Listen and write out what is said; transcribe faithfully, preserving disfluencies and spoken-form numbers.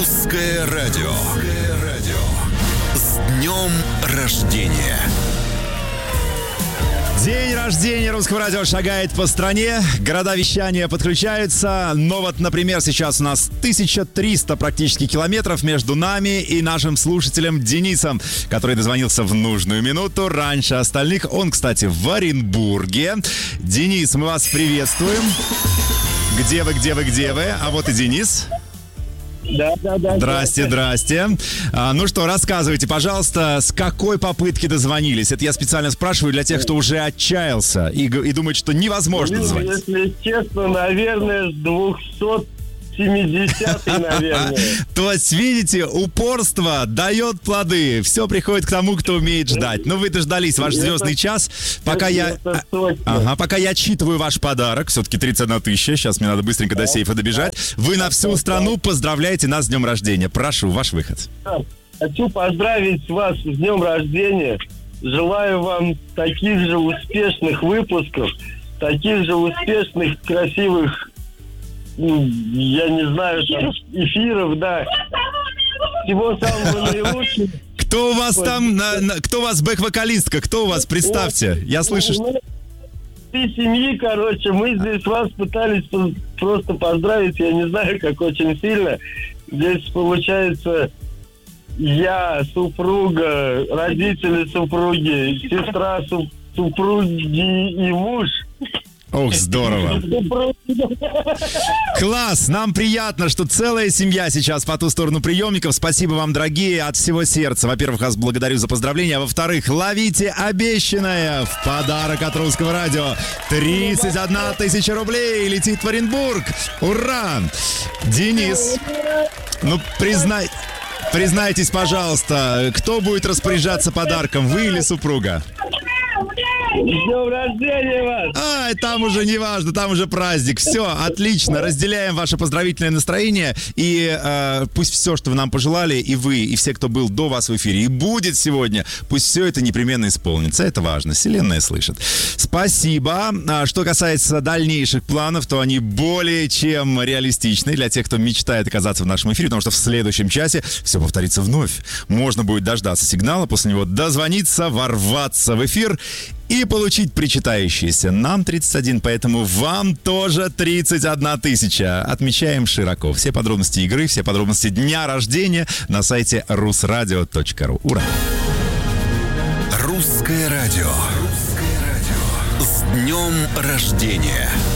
Русское радио. С днем рождения! День рождения Русского радио шагает по стране, города вещания подключаются, но вот, например, сейчас у нас тысяча триста практически километров между нами и нашим слушателем Денисом, который дозвонился в нужную минуту раньше остальных. Он, кстати, в Оренбурге. Денис, мы вас приветствуем. Где вы, где вы, где вы? А вот и Денис. Да, да, да. Здрасте, здрасте. А, ну что, рассказывайте, пожалуйста, с какой попытки дозвонились? Это я специально спрашиваю для тех, кто уже отчаялся и, и думает, что невозможно дозвониться. Если честно, наверное, с двухсот семидесятой, наверное. То есть, видите, упорство дает плоды. Все приходит к тому, кто умеет ждать. Ну, вы дождались ваш звездный час. Пока я... Ага, пока я отчитываю ваш подарок, все-таки тридцать одна тысяча, сейчас мне надо быстренько до сейфа добежать. Вы на всю страну поздравляете нас с днем рождения. Прошу, ваш выход. Хочу поздравить вас с днем рождения. Желаю вам таких же успешных выпусков, таких же успешных, красивых, я не знаю, там, эфиров, да. Всего самого наилучшего. Кто у вас там, на, на, кто у вас бэк-вокалистка? Кто у вас? Представьте. Я слышу, что... Ты семьи, короче, мы здесь вас пытались просто поздравить, я не знаю, как очень сильно. Здесь получается я, супруга, родители супруги, сестра супруги и муж. Ох, здорово. Класс, нам приятно, что целая семья сейчас по ту сторону приемников. Спасибо вам, дорогие, от всего сердца. Во-первых, вас благодарю за поздравления, а во-вторых, ловите обещанное в подарок от Русского радио. тридцать одна тысяча рублей летит в Оренбург. Ура! Денис, ну признай, признайтесь, пожалуйста, кто будет распоряжаться подарком, вы или супруга? С днем рождения вас! Ай, там уже не важно, там уже праздник. Все, отлично, разделяем ваше поздравительное настроение. И э, пусть все, что вы нам пожелали, и вы, и все, кто был до вас в эфире, и будет сегодня, пусть все это непременно исполнится. Это важно, вселенная слышит. Спасибо. А что касается дальнейших планов, то они более чем реалистичны для тех, кто мечтает оказаться в нашем эфире, потому что в следующем часе все повторится вновь. Можно будет дождаться сигнала, после него дозвониться, ворваться в эфир и получить причитающиеся. Нам тридцать один, поэтому вам тоже тридцать одна тысяча. Отмечаем широко. Все подробности игры, все подробности дня рождения на сайте русрадио точка ру. Ура! Русское радио. С днем рождения!